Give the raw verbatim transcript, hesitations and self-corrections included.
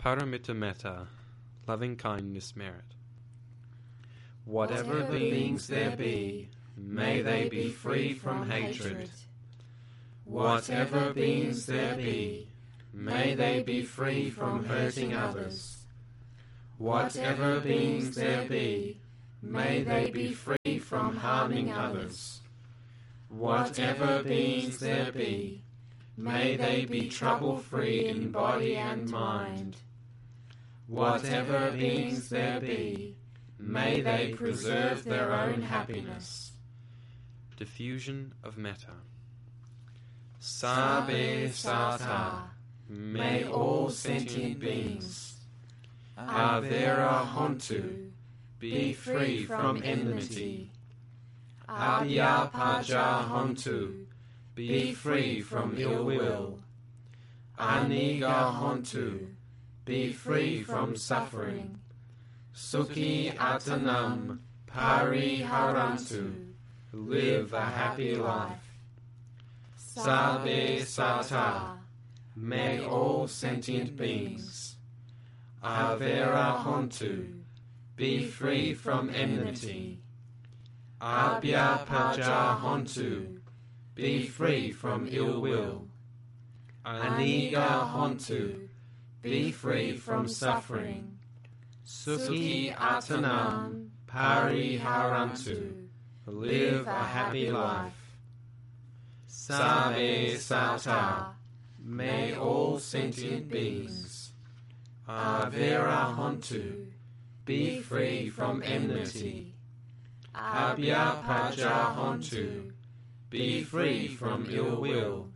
Paramita metta, loving kindness merit. Whatever beings there be, may they be free from hatred. Whatever beings there be, may they be free from hurting others. Whatever beings there be, may they be free from harming others. Whatever beings there be, may they be trouble-free in body and mind. Whatever beings there be, may they preserve their own happiness. Diffusion of metta. Sabbe Sata, may all sentient beings, Avera Hontu, be free from enmity. Abhyapaja Hontu, be free from ill will. Aniga Hontu, be free from suffering. Sukhi Atanam Pariharantu, live a happy life. Sabbe Sata, may all sentient beings, Avera Hontu, be free from enmity. Abhyapaja Hontu, be free from ill will. Aniga Hontu, be free from suffering. Sukhi Atanam Pariharantu, live a happy life. Sabbe Sata, may all sentient beings, Avera Hontu, be free from enmity. Abhyapaja Hontu, be free from ill will.